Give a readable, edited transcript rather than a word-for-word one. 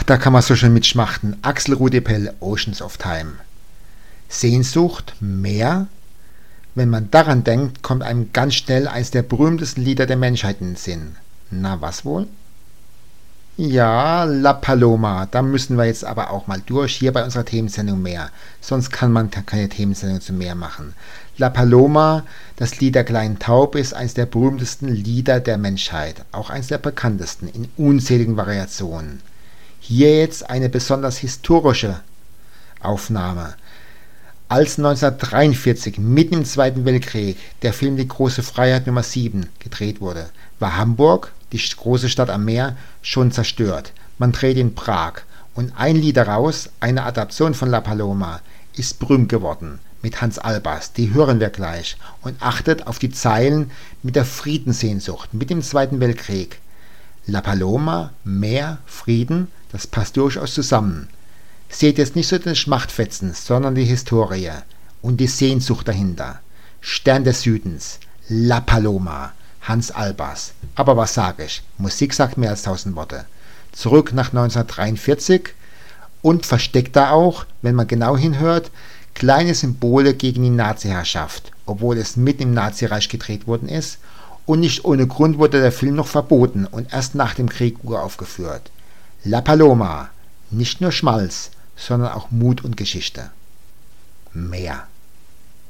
da kann man so schön mitschmachten. Axel Rudepell, Oceans of Time. Sehnsucht, Meer. Wenn man daran denkt, kommt einem ganz schnell eines der berühmtesten Lieder der Menschheit in den Sinn. Na, was wohl? Ja, La Paloma. Da müssen wir jetzt aber auch mal durch, hier bei unserer Themensendung Meer. Sonst kann man keine Themensendung zum Meer machen. La Paloma, das Lied der kleinen Taube, ist eines der berühmtesten Lieder der Menschheit. Auch eines der bekanntesten, in unzähligen Variationen. Hier jetzt eine besonders historische Aufnahme. Als 1943, mitten im Zweiten Weltkrieg, der Film Die große Freiheit Nummer 7 gedreht wurde, war Hamburg, die große Stadt am Meer, schon zerstört. Man dreht in Prag und ein Lied daraus, eine Adaption von La Paloma, ist berühmt geworden mit Hans Albers. Die hören wir gleich und achtet auf die Zeilen mit der Friedenssehnsucht, mit dem Zweiten Weltkrieg. La Paloma, Meer, Frieden, das passt durchaus zusammen. Seht jetzt nicht so den Schmachtfetzen, sondern die Historie und die Sehnsucht dahinter. Stern des Südens, La Paloma, Hans Albers. Aber was sage ich? Musik sagt mehr als 1000 Worte. Zurück nach 1943 und versteckt da auch, wenn man genau hinhört, kleine Symbole gegen die Nazi-Herrschaft, obwohl es mitten im Nazireich gedreht worden ist. Und nicht ohne Grund wurde der Film noch verboten und erst nach dem Krieg uraufgeführt. La Paloma, nicht nur Schmalz, sondern auch Mut und Geschichte. Meer.